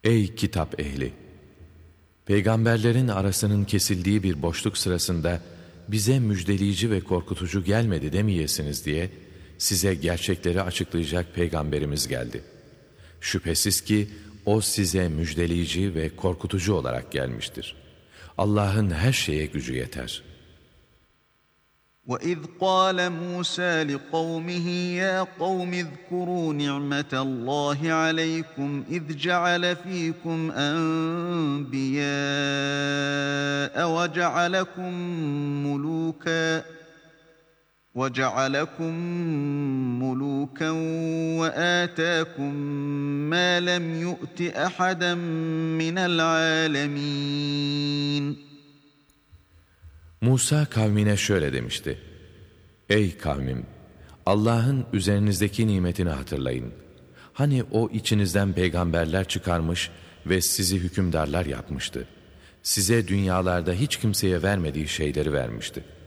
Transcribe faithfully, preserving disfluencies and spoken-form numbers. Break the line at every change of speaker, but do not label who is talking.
Ey kitap ehli! Peygamberlerin arasının kesildiği bir boşluk sırasında bize müjdeleyici ve korkutucu gelmedi demeyesiniz diye size gerçekleri açıklayacak peygamberimiz geldi. Şüphesiz ki o size müjdeleyici ve korkutucu olarak gelmiştir. Allah'ın her şeye gücü yeter.
وَإِذْ قَالَ مُوسَى لِقَوْمِهِ يَا قَوْمِ اذْكُرُوا نِعْمَةَ اللَّهِ عَلَيْكُمْ إِذْ جَعَلَ فِيكُمْ أَنْبِيَاءَ وَجَعَلَكُمْ مُلُوكًا وَجَعَلَكُمْ مُلُوكًا وَآتَاكُمْ مَا لَمْ يُؤْتِ أَحَدًا مِنَ الْعَالَمِينَ.
Musa kavmine şöyle demişti: Ey kavmim! Allah'ın üzerinizdeki nimetini hatırlayın. Hani o içinizden peygamberler çıkarmış ve sizi hükümdarlar yapmıştı. Size dünyalarda hiç kimseye vermediği şeyleri vermişti.